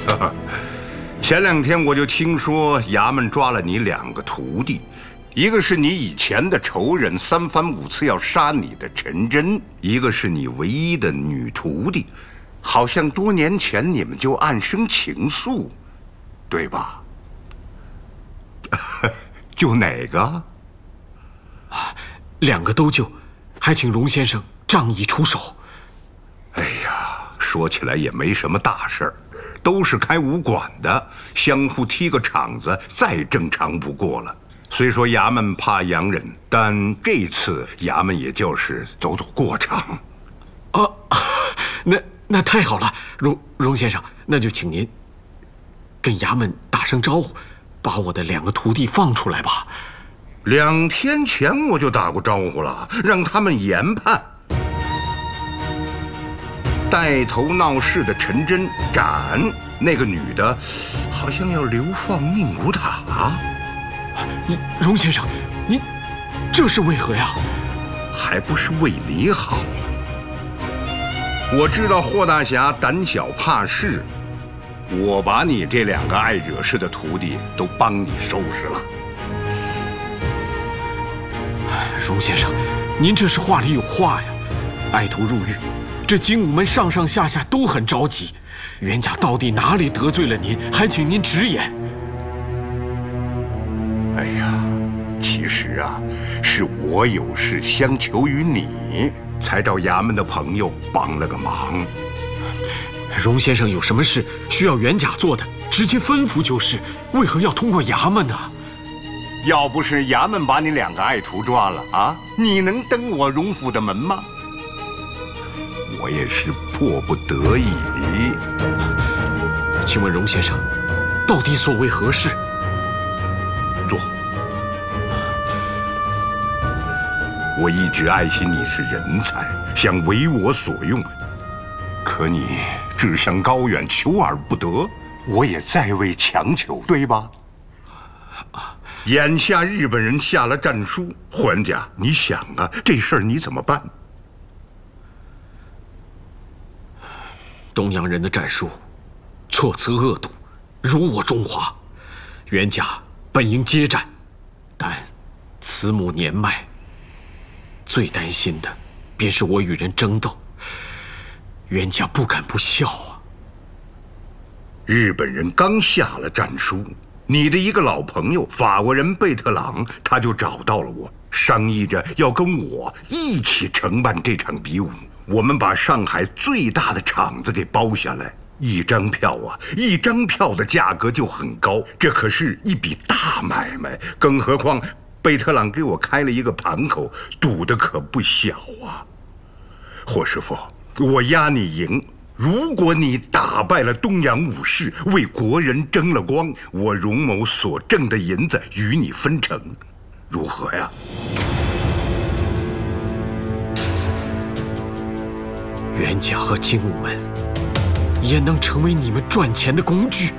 前2天我就听说衙门抓了你2个徒弟，一个是你以前的仇人，3番5次要杀你的陈真，一个是你唯一的女徒弟，好像多年前你们就暗生情愫，对吧？就哪个 ？2个都救，还请荣先生仗义出手。 哎呀，说起来也没什么大事儿，都是开武馆的，相互踢个场子，再正常不过了。虽说衙门怕洋人，但这次衙门也就是走走过场。 那太好了，荣先生，那就请您跟衙门打声招呼，把我的2个徒弟放出来吧。 2天前我就打过招呼了，让他们研判。带头闹事的陈真斩，那个女的，好像要流放宁古塔。 荣先生，您这是为何呀？ 还不是为你好。我知道霍大侠胆小怕事，我把你这2个爱惹事的徒弟都帮你收拾了。 荣先生，您这是话里有话呀！爱徒入狱，这精武门上上下下都很着急，袁家到底哪里得罪了您？还请您直言。 哎呀，其实啊，是我有事相求于你，才找衙门的朋友帮了个忙。 荣先生有什么事需要袁家做的，直接吩咐就是，为何要通过衙门呢？ 要不是衙门把你2个爱徒抓了啊，你能登我荣府的门吗？我也是迫不得已。 请问荣先生，到底所为何事？ 坐。我一直爱惜你是人才，想为我所用，可你志向高远，求而不得，我也再未强求，对吧？眼下日本人下了战书，霍元甲，你想啊，这事儿你怎么办？ 东洋人的战术，措辞恶毒，辱我中华。袁家本应接战，但慈母年迈，最担心的便是我与人争斗，袁家不敢不孝啊。 日本人刚下了战书，你的一个老朋友法国人贝特朗，他就找到了我，商议着要跟我一起承办这场比武。我们把上海最大的场子给包下来，1张票啊，1张票的价格就很高，这可是一笔大买卖。更何况贝特朗给我开了一个盘口，赌的可不小啊。霍师傅，我押你赢。如果你打败了东洋武士，为国人争了光，我荣某所挣的银子与你分成，如何呀？ 袁家和精武门也能成为你们赚钱的工具。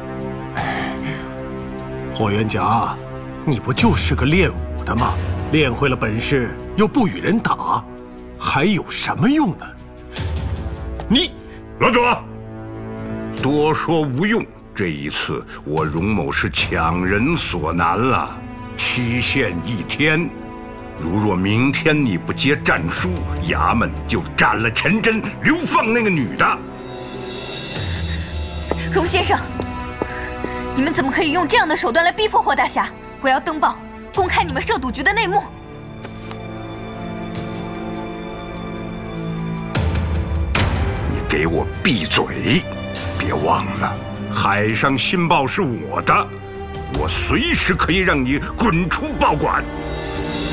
霍元甲，你不就是个练武的吗？练会了本事又不与人打，还有什么用呢？ 你老左，多说无用。这一次我荣某是强人所难了，期限1天。如若明天你不接战书，衙门就斩了陈真，流放那个女的。 荣先生，你们怎么可以用这样的手段来逼迫霍大侠？我要登报，公开你们涉赌局的内幕。 你给我闭嘴！别忘了，海上新报是我的，我随时可以让你滚出报馆。